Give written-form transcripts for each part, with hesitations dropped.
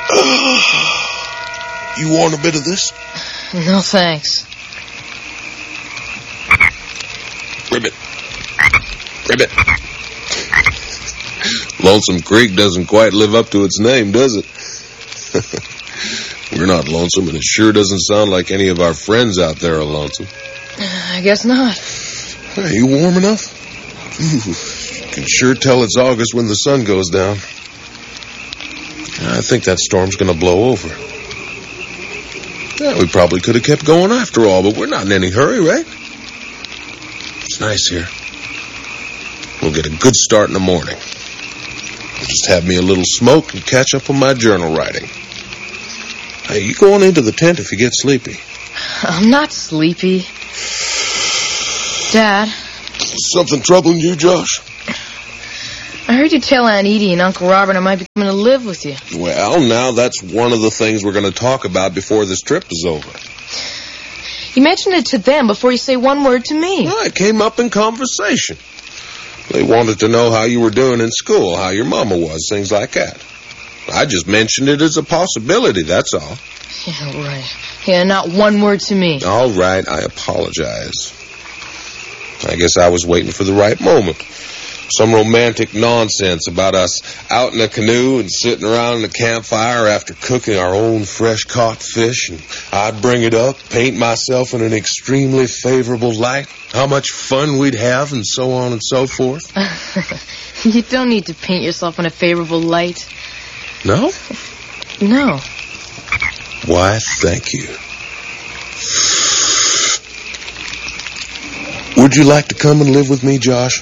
You want a bit of this? No, thanks. Ribbit. Ribbit. Lonesome Creek doesn't quite live up to its name, does it? We're not lonesome, and it sure doesn't sound like any of our friends out there are lonesome. I guess not. Hey, you warm enough? You can sure tell it's August when the sun goes down. I think that storm's going to blow over. Yeah, we probably could have kept going after all, but we're not in any hurry, right? It's nice here. We'll get a good start in the morning. I'll just have me a little smoke and catch up on my journal writing. Hey, you go on into the tent if you get sleepy. I'm not sleepy. Dad. Something troubling you, Josh? I heard you tell Aunt Edie and Uncle Robert I might be coming to live with you. Well, now that's one of the things we're going to talk about before this trip is over. You mentioned it to them before you say one word to me. Well, it came up in conversation. They wanted to know how you were doing in school, how your mama was, things like that. I just mentioned it as a possibility, that's all. Yeah, right. Yeah, not one word to me. All right, I apologize. I guess I was waiting for the right moment. Some romantic nonsense about us out in a canoe and sitting around the campfire after cooking our own fresh-caught fish, and I'd bring it up, paint myself in an extremely favorable light, how much fun we'd have, and so on and so forth. You don't need to paint yourself in a favorable light. No? No. Why, thank you. Would you like to come and live with me, Josh?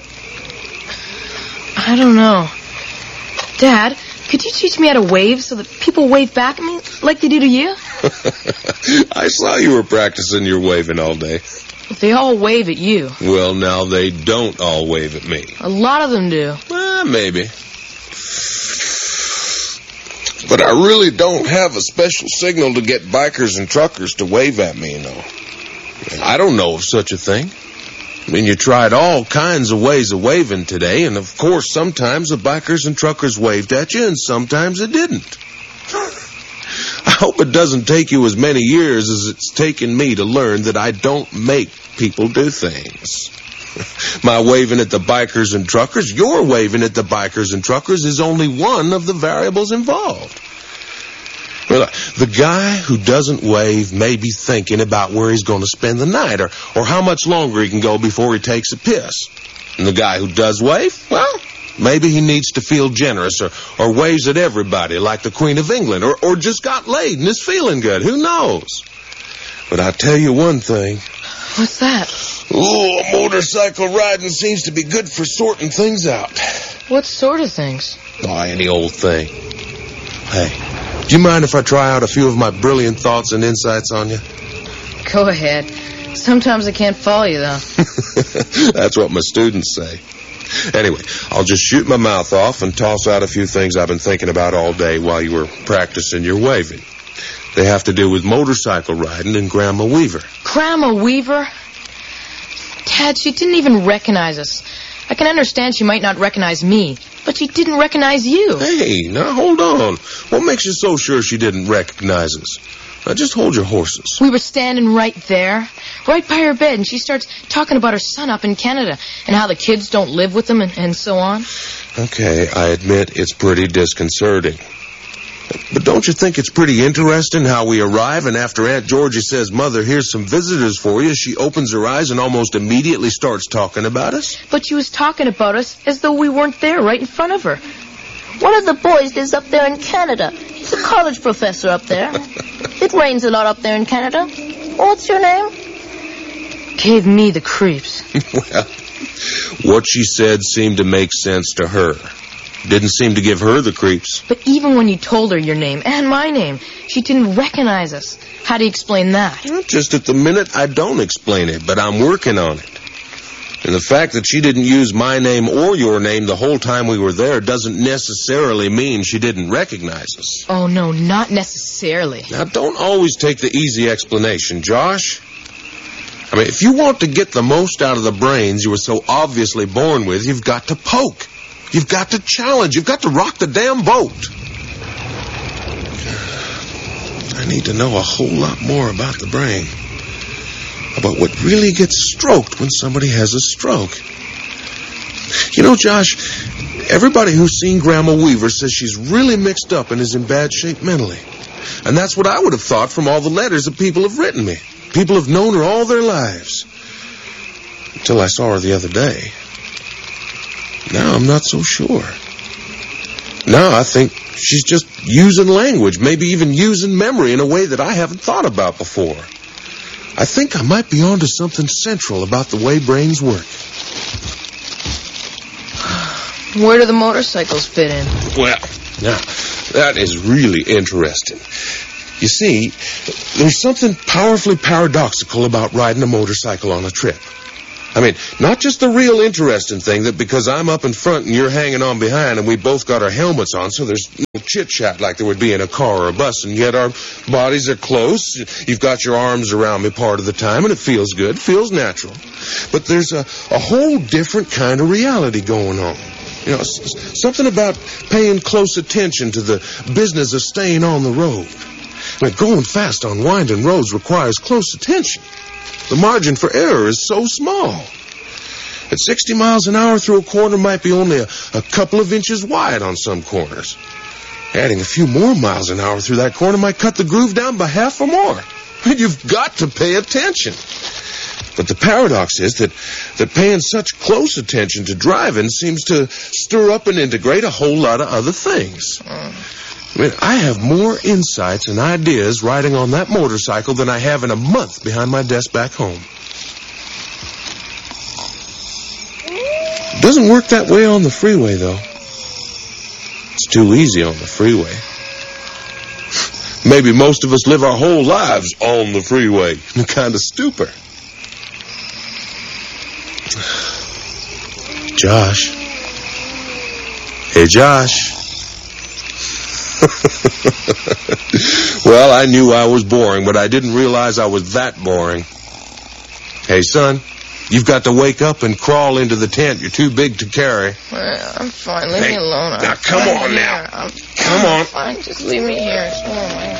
I don't know. Dad, could you teach me how to wave so that people wave back at me like they do to you? I saw you were practicing your waving all day. They all wave at you. Well, now they don't all wave at me. A lot of them do. Maybe. But I really don't have a special signal to get bikers and truckers to wave at me, you know. I don't know of such a thing. I mean, you tried all kinds of ways of waving today, and of course sometimes the bikers and truckers waved at you, and sometimes it didn't. I hope it doesn't take you as many years as it's taken me to learn that I don't make people do things. My waving at the bikers and truckers, your waving at the bikers and truckers is only one of the variables involved. Well, the guy who doesn't wave may be thinking about where he's going to spend the night or how much longer he can go before he takes a piss. And the guy who does wave, well, maybe he needs to feel generous or waves at everybody like the Queen of England or just got laid and is feeling good. Who knows? But I'll tell you one thing. What's that? Oh, motorcycle riding seems to be good for sorting things out. What sort of things? Oh, any old thing. Hey, do you mind if I try out a few of my brilliant thoughts and insights on you? Go ahead. Sometimes I can't follow you, though. That's what my students say. Anyway, I'll just shoot my mouth off and toss out a few things I've been thinking about all day while you were practicing your waving. They have to do with motorcycle riding and Grandma Weaver. Grandma Weaver? Dad, she didn't even recognize us. I can understand she might not recognize me, but she didn't recognize you. Hey, now hold on. What makes you so sure she didn't recognize us? Now just hold your horses. We were standing right there, right by her bed, and she starts talking about her son up in Canada and how the kids don't live with them and so on. Okay, I admit it's pretty disconcerting. But don't you think it's pretty interesting how we arrive and after Aunt Georgie says, "Mother, here's some visitors for you," she opens her eyes and almost immediately starts talking about us? But she was talking about us as though we weren't there right in front of her. One of the boys lives up there in Canada. He's a college professor up there. It rains a lot up there in Canada. What's your name? Gave me the creeps. Well, what she said seemed to make sense to her. Didn't seem to give her the creeps. But even when you told her your name and my name, she didn't recognize us. How do you explain that? Well, just at the minute, I don't explain it, but I'm working on it. And the fact that she didn't use my name or your name the whole time we were there doesn't necessarily mean she didn't recognize us. Oh, no, not necessarily. Now, don't always take the easy explanation, Josh. I mean, if you want to get the most out of the brains you were so obviously born with, you've got to poke. You've got to challenge. You've got to rock the damn boat. I need to know a whole lot more about the brain. About what really gets stroked when somebody has a stroke. You know, Josh, everybody who's seen Grandma Weaver says she's really mixed up and is in bad shape mentally. And that's what I would have thought from all the letters that people have written me. People have known her all their lives. Until I saw her the other day. Now I'm not so sure. Now I think she's just using language, maybe even using memory in a way that I haven't thought about before. I think I might be onto something central about the way brains work. Where do the motorcycles fit in? Well, now, that is really interesting. You see, there's something powerfully paradoxical about riding a motorcycle on a trip. I mean, not just the real interesting thing that because I'm up in front and you're hanging on behind and we both got our helmets on, so there's no chit-chat like there would be in a car or a bus, and yet our bodies are close. You've got your arms around me part of the time, and it feels good, feels natural. But there's a whole different kind of reality going on. You know, something about paying close attention to the business of staying on the road. I mean, going fast on winding roads requires close attention. The margin for error is so small. At 60 miles an hour through a corner might be only a couple of inches wide on some corners. Adding a few more miles an hour through that corner might cut the groove down by half or more. And you've got to pay attention. But the paradox is that paying such close attention to driving seems to stir up and integrate a whole lot of other things. I mean, I have more insights and ideas riding on that motorcycle than I have in a month behind my desk back home. It doesn't work that way on the freeway, though. It's too easy on the freeway. Maybe most of us live our whole lives on the freeway in a kind of stupor. Josh. Hey, Josh. Well, I knew I was boring, but I didn't realize I was that boring. Hey, son, you've got to wake up and crawl into the tent. You're too big to carry. I'm fine. Leave me alone. Now, come on now. Come on. Fine, just leave me here. Oh, my